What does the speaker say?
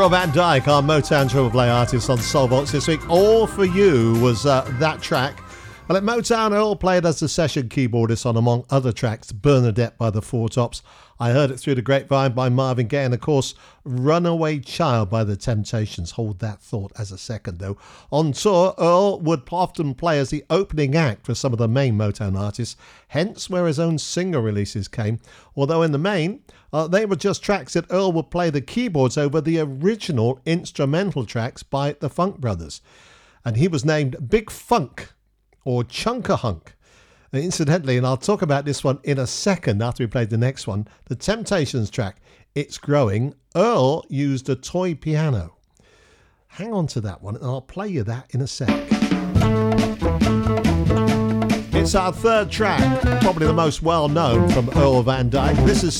Earl Van Dyke, our Motown Triple Play artist on Soulbox this week. All For You was that track. Well, at Motown, Earl played as the session keyboardist on, among other tracks, Bernadette by the Four Tops. I Heard It Through the Grapevine by Marvin Gaye, and of course, Runaway Child by The Temptations. Hold that thought as a second, though. On tour, Earl would often play as the opening act for some of the main Motown artists, hence where his own single releases came. Although in the main, they were just tracks that Earl would play the keyboards over the original instrumental tracks by the Funk Brothers. And he was named Big Funk, or Chunkahunk. Incidentally, and I'll talk about this one in a second after we played the next one, the Temptations track, It's Growing, Earl used a toy piano. Hang on to that one and I'll play you that in a sec. It's our third track, probably the most well known from Earl Van Dyke. This is